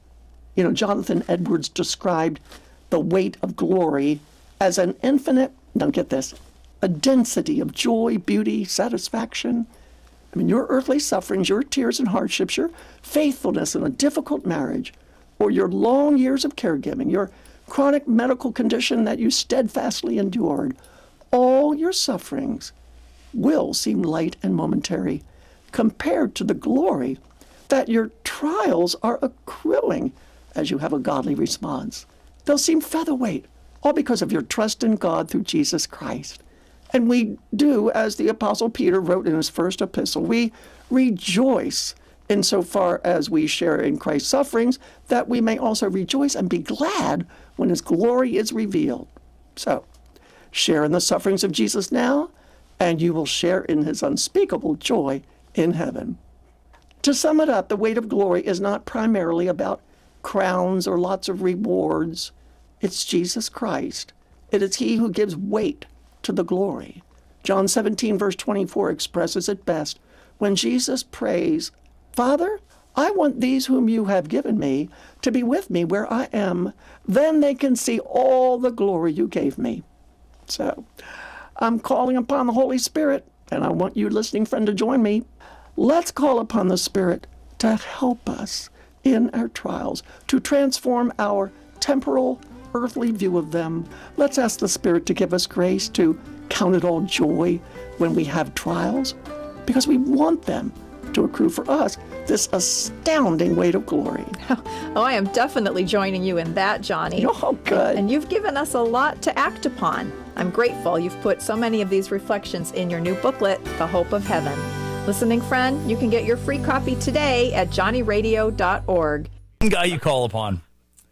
You know, Jonathan Edwards described the weight of glory as an infinite, now get this, a density of joy, beauty, satisfaction. I mean, your earthly sufferings, your tears and hardships, your faithfulness in a difficult marriage, or your long years of caregiving, your chronic medical condition that you steadfastly endured, all your sufferings will seem light and momentary compared to the glory that your trials are accruing as you have a godly response. They'll seem featherweight, all because of your trust in God through Jesus Christ. And we do, as the Apostle Peter wrote in his first epistle, we rejoice insofar as we share in Christ's sufferings, that we may also rejoice and be glad when his glory is revealed. So, share in the sufferings of Jesus now, and you will share in his unspeakable joy in heaven. To sum it up, the weight of glory is not primarily about crowns or lots of rewards. It's Jesus Christ. It is he who gives weight to the glory. John seventeen, verse twenty-four expresses it best when Jesus prays, Father, I want these whom you have given me to be with me where I am. Then they can see all the glory you gave me. So I'm calling upon the Holy Spirit, and I want you, listening friend, to join me. Let's call upon the Spirit to help us in our trials, to transform our temporal, earthly view of them. Let's ask the Spirit to give us grace to count it all joy when we have trials, because we want them to accrue for us this astounding weight of glory. Oh, I am definitely joining you in that, Johnny. Oh, good. And you've given us a lot to act upon. I'm grateful you've put so many of these reflections in your new booklet, The Hope of Heaven. Listening friend, you can get your free copy today at johnny radio dot org. One guy you call upon,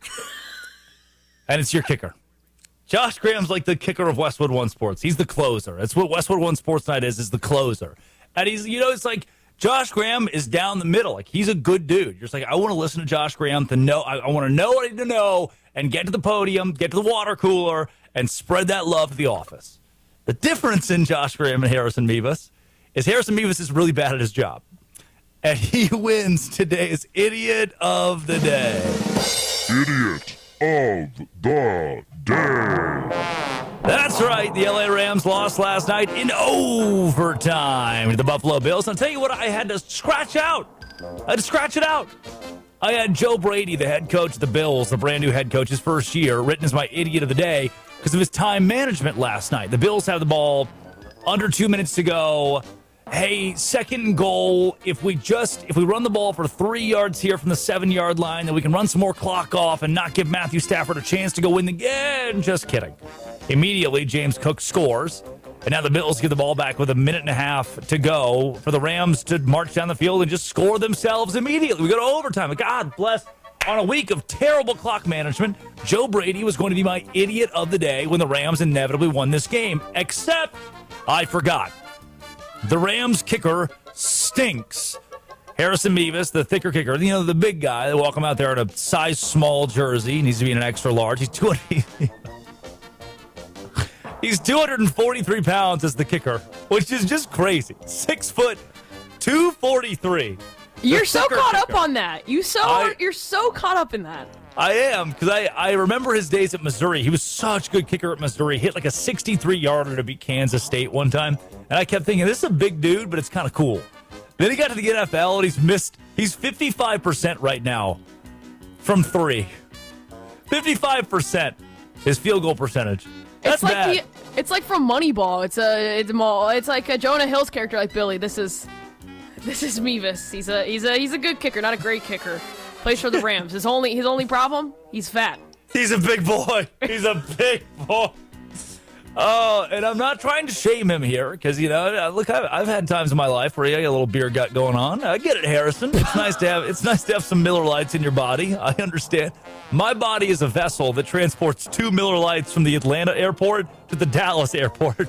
and it's your kicker. Josh Graham's like the kicker of Westwood One Sports. He's the closer. That's what Westwood One Sports Night is, is the closer. And he's, you know, it's like Josh Graham is down the middle. Like, he's a good dude. You're just like, I want to listen to Josh Graham to know, I, I want to know what I need to know and get to the podium, get to the water cooler, and spread that love to the office. The difference in Josh Graham and Harrison Mevis is Harrison Mevis is really bad at his job. And he wins today's Idiot of the Day. Idiot of the Day. That's right. The L A Rams lost last night in overtime to the Buffalo Bills. I'll tell you what, I had to scratch out. I had to scratch it out. I had Joe Brady, the head coach of the Bills, the brand new head coach, his first year, written as my Idiot of the Day because of his time management last night. The Bills have the ball, under two minutes to go. Hey, second and goal. If we just, if we run the ball for three yards here from the seven-yard line, then we can run some more clock off and not give Matthew Stafford a chance to go win the game. Just kidding. Immediately, James Cook scores, and now the Bills get the ball back with a minute and a half to go for the Rams to march down the field and just score themselves immediately. We go to overtime. God bless. On a week of terrible clock management, Joe Brady was going to be my Idiot of the Day when the Rams inevitably won this game, except I forgot. The Rams kicker stinks. Harrison Mevis, the thicker kicker, you know, the big guy. They walk him out there in a size small jersey. He needs to be in an extra large. He's two hundred. He's two hundred forty-three pounds as the kicker, which is just crazy. Six foot, two forty-three. You're so caught kicker. up on that. You so I, you're so caught up in that. I am, because I, I remember his days at Missouri. He was such a good kicker at Missouri. He hit like a sixty-three yarder to beat Kansas State one time. And I kept thinking, this is a big dude, but it's kind of cool. Then he got to the N F L, and he's missed. He's fifty-five percent right now from three. fifty-five percent his field goal percentage. That's it's like bad. The, it's like from Moneyball. It's a it's, a, it's like a Jonah Hill's character, like Billy. This is this is Mevis. He's a he's a he's a good kicker, not a great kicker. Plays for the Rams. His only his only problem, he's fat. He's a big boy. He's a big boy. Oh, and I'm not trying to shame him here because, you know, look, I've, I've had times in my life where you got a little beer gut going on. I get it, Harrison. It's nice to have it's nice to have some Miller Lights in your body. I understand. My body is a vessel that transports two Miller Lights from the Atlanta airport to the Dallas airport.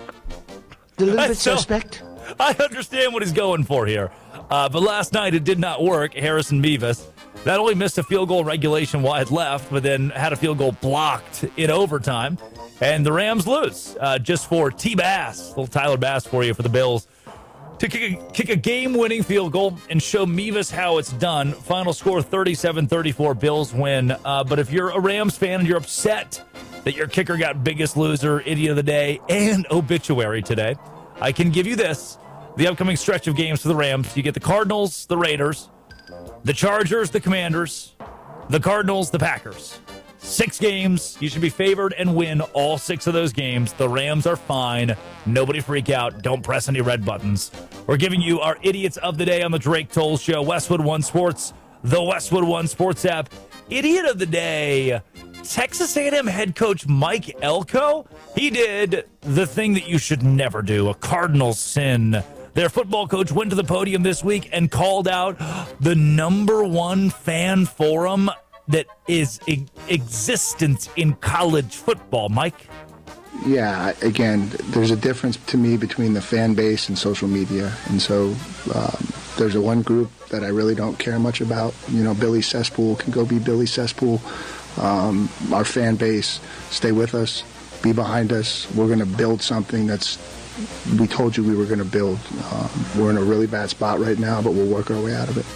A little bit so, suspect. I understand what he's going for here. Uh, but last night it did not work. Harrison Mevis not only missed a field goal regulation wide left, but then had a field goal blocked in overtime. And the Rams lose uh, just for T. Bass, little Tyler Bass for you for the Bills, to kick a, kick a game-winning field goal and show Mevis how it's done. Final score thirty-seven thirty-four, Bills win. Uh, but if you're a Rams fan and you're upset that your kicker got biggest loser, Idiot of the Day, and obituary today, I can give you this. The upcoming stretch of games for the Rams, you get the Cardinals, the Raiders, the Chargers, the Commanders, the Cardinals, the Packers. Six games. You should be favored and win all six of those games. The Rams are fine. Nobody freak out. Don't press any red buttons. We're giving you our Idiots of the Day on the Drake Toll Show. Westwood One Sports, the Westwood One Sports app. Idiot of the Day, Texas A and M head coach Mike Elko. He did the thing that you should never do, a cardinal sin. Their football coach went to the podium this week and called out the number one fan forum that is in existence in college football. Mike? Yeah, again, there's a difference to me between the fan base and social media. And so um, there's a one group that I really don't care much about. You know, Billy Cesspool can go be Billy Cesspool. Um, our fan base, stay with us, be behind us. We're going to build something that's we told you we were going to build. Um, we're in a really bad spot right now, but we'll work our way out of it.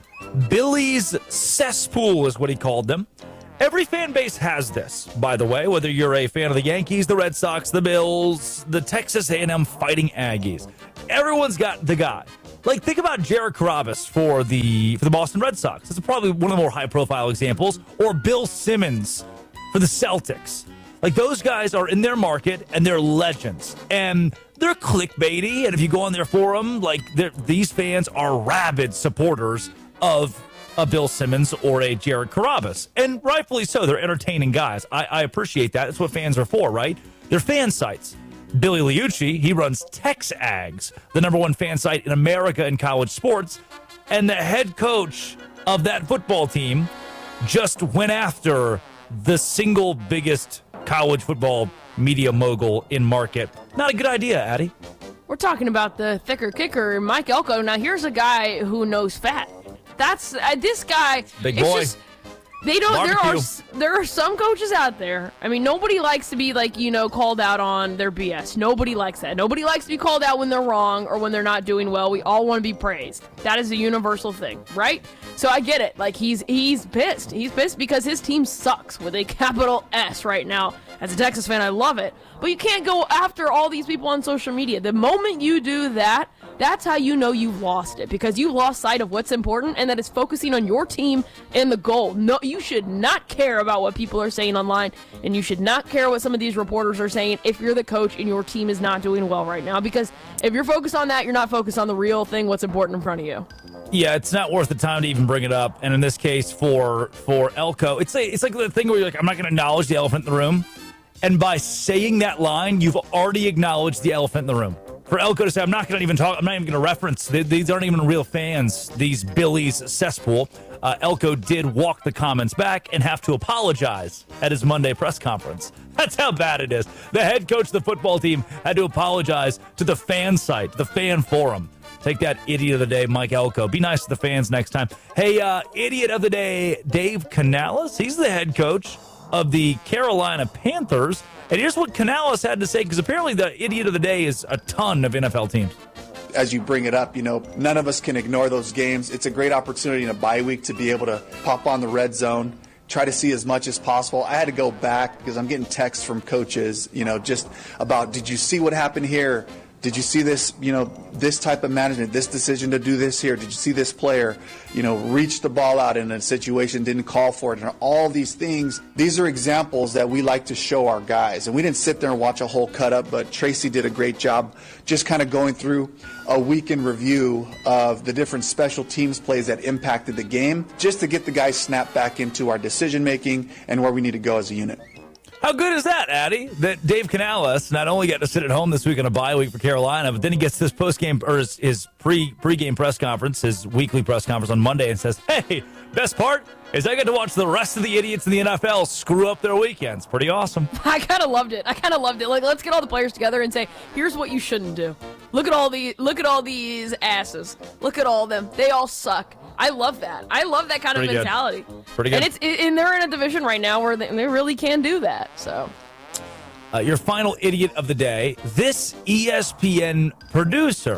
Billy's cesspool is what he called them. Every fan base has this, by the way, whether you're a fan of the Yankees, the Red Sox, the Bills, the Texas A and M Fighting Aggies. Everyone's got the guy. Like, think about Jared Carrabis for the for the Boston Red Sox. That's probably one of the more high-profile examples. Or Bill Simmons for the Celtics. Like, those guys are in their market, and they're legends. And they're clickbaity, and if you go on their forum, like, these fans are rabid supporters of a Bill Simmons or a Jared Carrabis. And rightfully so. They're entertaining guys. I, I appreciate that. That's what fans are for, right? They're fan sites. Billy Liucci, he runs TexAgs, the number one fan site in America in college sports. And the head coach of that football team just went after the single biggest college football media mogul in market. Not a good idea, Addie. We're talking about the thicker kicker, Mike Elko. Now, here's a guy who knows fat. That's uh, this guy. Big boy. Just, they don't. Barbecue. There are there are some coaches out there. I mean, nobody likes to be like you know called out on their B S. Nobody likes that. Nobody likes to be called out when they're wrong or when they're not doing well. We all want to be praised. That is a universal thing, right? So I get it. Like he's he's pissed. He's pissed because his team sucks with a capital S right now. As a Texas fan, I love it. But you can't go after all these people on social media. The moment you do that, that's how you know you've lost it, because you've lost sight of what's important, and that is focusing on your team and the goal. No, you should not care about what people are saying online, and you should not care what some of these reporters are saying if you're the coach and your team is not doing well right now, because if you're focused on that, you're not focused on the real thing, what's important in front of you. Yeah, it's not worth the time to even bring it up. And in this case, for for Elko, it's like, it's like the thing where you're like, I'm not going to acknowledge the elephant in the room. And by saying that line, you've already acknowledged the elephant in the room. For Elko to say, I'm not going to even talk, I'm not even going to reference, these aren't even real fans, these Billy's cesspool. Uh, Elko did walk the comments back and have to apologize at his Monday press conference. That's how bad it is. The head coach of the football team had to apologize to the fan site, the fan forum. Take that, idiot of the day, Mike Elko. Be nice to the fans next time. Hey, uh, idiot of the day, Dave Canales. He's the head coach of the Carolina Panthers. And here's what Canales had to say, because apparently the idiot of the day is a ton of N F L teams. As you bring it up, you know, none of us can ignore those games. It's a great opportunity in a bye week to be able to pop on the red zone, try to see as much as possible. I had to go back because I'm getting texts from coaches, you know, just about, did you see what happened here? Did you see this, you know, this type of management, this decision to do this here? Did you see this player, you know, reach the ball out in a situation, didn't call for it? And all these things, these are examples that we like to show our guys. And we didn't sit there and watch a whole cut up, but Tracy did a great job just kind of going through a week in review of the different special teams plays that impacted the game, just to get the guys snapped back into our decision making and where we need to go as a unit. How good is that, Addy? That Dave Canales not only got to sit at home this week on a bye week for Carolina, but then he gets this post-game or his, his pre pre-game press conference, his weekly press conference on Monday, and says, "Hey, best part is I get to watch the rest of the idiots in the N F L screw up their weekends." Pretty awesome. I kind of loved it. I kind of loved it. Like, let's get all the players together and say, "Here's what you shouldn't do. Look at all the look at all these asses. Look at all of them. They all suck." I love that. I love that kind Pretty of good. mentality. Pretty good. And it's and they're in a division right now where they, they really can do that. So, uh, your final idiot of the day. This E S P N producer,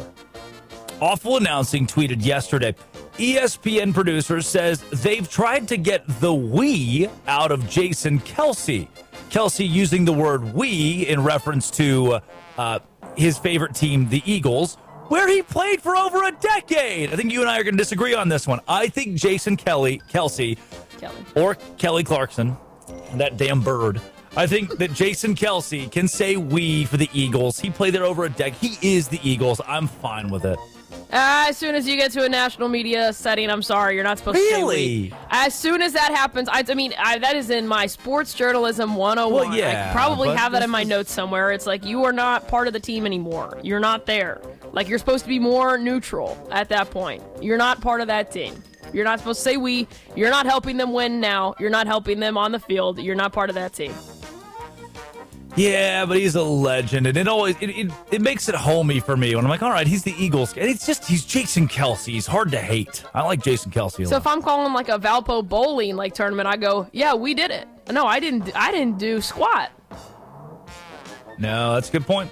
awful announcing, tweeted yesterday. E S P N producer says they've tried to get the we out of Jason Kelce. Kelce using the word we in reference to uh, his favorite team, the Eagles, where he played for over a decade. I think you and I are going to disagree on this one. I think Jason Kelly, Kelce, Kelly. or Kelly Clarkson, that damn bird, I think that Jason Kelce can say we for the Eagles. He played there over a decade. He is the Eagles. I'm fine with it. Uh, as soon as you get to a national media setting, I'm sorry, you're not supposed really? to say we. As soon as that happens, I, I mean, I, that is in my sports journalism one oh one. Well, yeah, I probably have that in my is... notes somewhere. It's like, you are not part of the team anymore. You're not there. Like, you're supposed to be more neutral at that point. You're not part of that team. You're not supposed to say we. You're not helping them win now. You're not helping them on the field. You're not part of that team. Yeah, but he's a legend, and it always it, it, it makes it homey for me when I'm like, all right, he's the Eagles, and it's just he's Jason Kelce. He's hard to hate. I like Jason Kelce a So lot. if I'm calling like a Valpo bowling like tournament, I go, yeah, we did it. No, I didn't. I didn't do squat. No, that's a good point.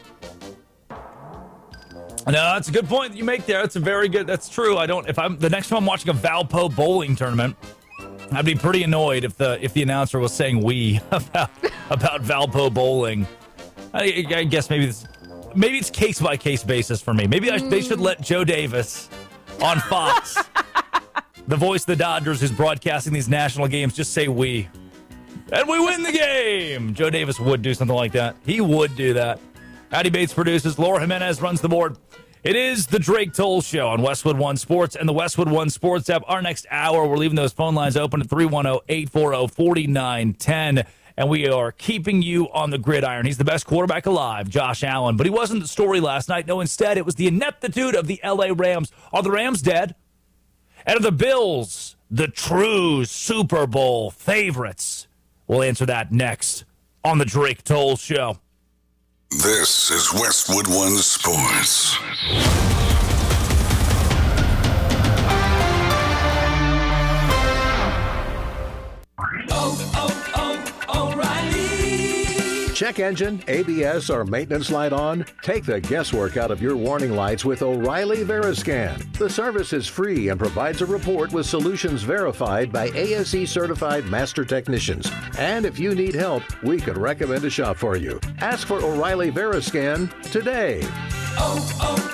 No, that's a good point that you make there. That's a very good. That's true. I don't. If I'm the next time I'm watching a Valpo bowling tournament, I'd be pretty annoyed if the if the announcer was saying "we" about about Valpo bowling. I, I guess maybe this, maybe it's case by case basis for me. Maybe I, they should let Joe Davis on Fox, the voice of the Dodgers, who's broadcasting these national games, just say "we," and we win the game. Joe Davis would do something like that. He would do that. Addy Bates produces. Laura Jimenez runs the board. It is the Drake Toll Show on Westwood One Sports and the Westwood One Sports app. Our next hour, we're leaving those phone lines open at three one zero, eight four zero, four nine one zero, and we are keeping you on the gridiron. He's the best quarterback alive, Josh Allen, but he wasn't the story last night. No, instead, it was the ineptitude of the L A Rams. Are the Rams dead? And are the Bills the true Super Bowl favorites? We'll answer that next on the Drake Toll Show. This is Westwood One Sports. Oh, oh, oh, O'Reilly. Check engine, A B S, or maintenance light on? Take the guesswork out of your warning lights with O'Reilly Veriscan. The service is free and provides a report with solutions verified by A S E certified master technicians. And if you need help, we could recommend a shop for you. Ask for O'Reilly Veriscan today. Oh,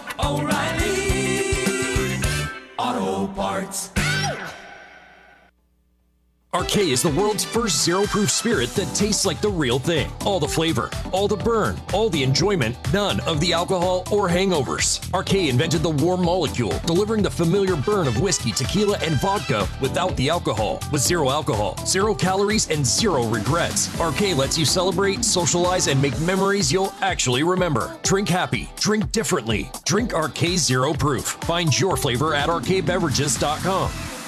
oh, oh, O'Reilly Auto Parts. Arcade is the world's first zero-proof spirit that tastes like the real thing. All the flavor, all the burn, all the enjoyment, none of the alcohol or hangovers. Arcade invented the warm molecule, delivering the familiar burn of whiskey, tequila, and vodka without the alcohol. With zero alcohol, zero calories, and zero regrets. Arcade lets you celebrate, socialize, and make memories you'll actually remember. Drink happy, drink differently. Drink Arcade Zero Proof. Find your flavor at arcade beverages dot com.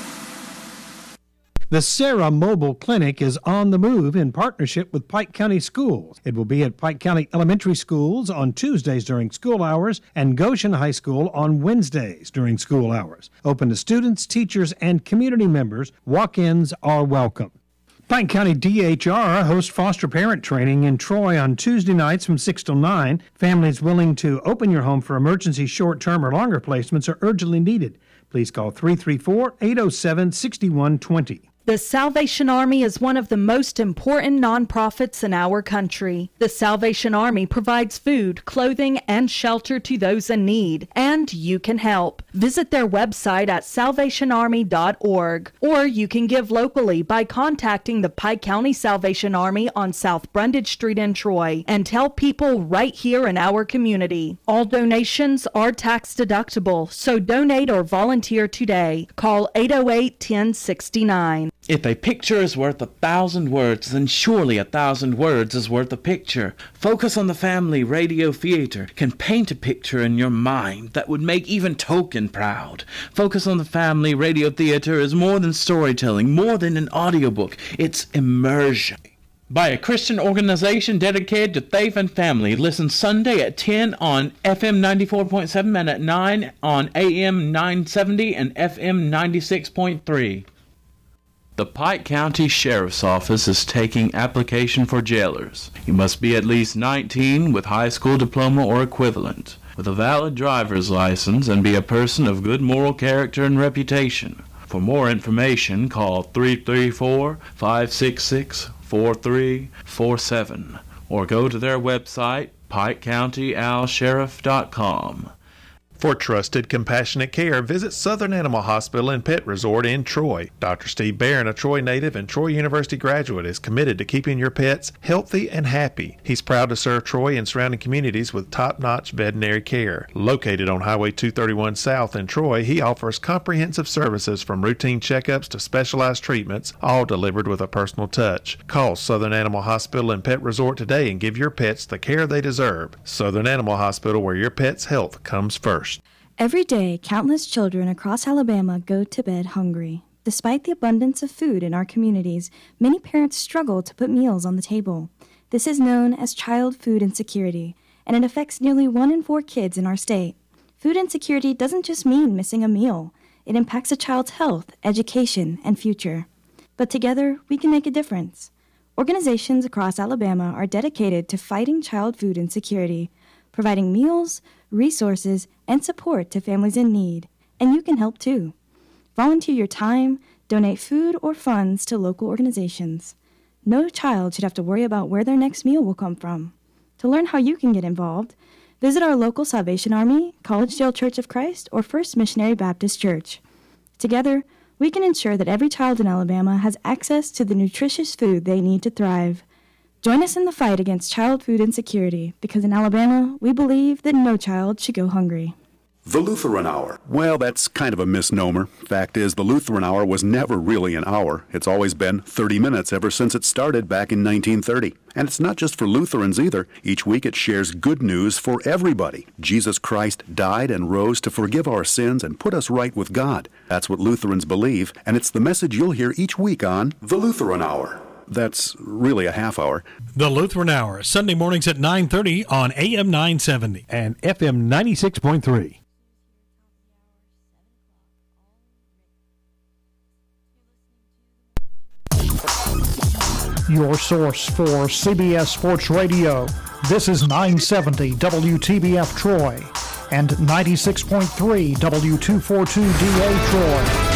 The Sarah Mobile Clinic is on the move in partnership with Pike County Schools. It will be at Pike County Elementary Schools on Tuesdays during school hours and Goshen High School on Wednesdays during school hours. Open to students, teachers, and community members. Walk-ins are welcome. Pike County D H R hosts foster parent training in Troy on Tuesday nights from six till nine. Families willing to open your home for emergency short-term or longer placements are urgently needed. Please call three three four, eight oh seven, six one two zero. The Salvation Army is one of the most important nonprofits in our country. The Salvation Army provides food, clothing, and shelter to those in need, and you can help. Visit their website at salvation army dot org, or you can give locally by contacting the Pike County Salvation Army on South Brundage Street in Troy and help people right here in our community. All donations are tax deductible, so donate or volunteer today. Call eight oh eight, ten sixty-nine. If a picture is worth a thousand words, then surely a thousand words is worth a picture. Focus on the Family Radio Theater can paint a picture in your mind that would make even Tolkien proud. Focus on the Family Radio Theater is more than storytelling, more than an audiobook. It's immersion. By a Christian organization dedicated to faith and family. Listen Sunday at ten on F M ninety-four point seven and at nine on A M nine seventy and F M ninety-six point three. The Pike County Sheriff's Office is taking application for jailers. You must be at least nineteen with high school diploma or equivalent, with a valid driver's license, and be a person of good moral character and reputation. For more information, call three three four, five six six, four three four seven or go to their website, pike county al sheriff dot com. For trusted, compassionate care, visit Southern Animal Hospital and Pet Resort in Troy. Doctor Steve Barron, a Troy native and Troy University graduate, is committed to keeping your pets healthy and happy. He's proud to serve Troy and surrounding communities with top-notch veterinary care. Located on Highway two thirty-one South in Troy, he offers comprehensive services from routine checkups to specialized treatments, all delivered with a personal touch. Call Southern Animal Hospital and Pet Resort today and give your pets the care they deserve. Southern Animal Hospital, where your pet's health comes first. Every day, countless children across Alabama go to bed hungry. Despite the abundance of food in our communities, many parents struggle to put meals on the table. This is known as child food insecurity, and it affects nearly one in four kids in our state. Food insecurity doesn't just mean missing a meal. It impacts a child's health, education, and future. But together, we can make a difference. Organizations across Alabama are dedicated to fighting child food insecurity, providing meals, resources, and support to families in need. And you can help too. Volunteer your time, donate food or funds to local organizations. No child should have to worry about where their next meal will come from. To learn how you can get involved, visit our local Salvation Army, Collegedale Church of Christ, or First Missionary Baptist Church. Together, we can ensure that every child in Alabama has access to the nutritious food they need to thrive. Join us in the fight against child food insecurity, because in Alabama, we believe that no child should go hungry. The Lutheran Hour. Well, that's kind of a misnomer. Fact is, the Lutheran Hour was never really an hour. It's always been thirty minutes ever since it started back in nineteen thirty. And it's not just for Lutherans either. Each week it shares good news for everybody. Jesus Christ died and rose to forgive our sins and put us right with God. That's what Lutherans believe, and it's the message you'll hear each week on The Lutheran Hour. That's really a half hour. The Lutheran Hour, Sunday mornings at nine thirty on A M nine seventy and F M ninety-six point three. Your source for C B S Sports Radio. This is nine seventy W T B F Troy and ninety-six point three W two forty-two D A Troy.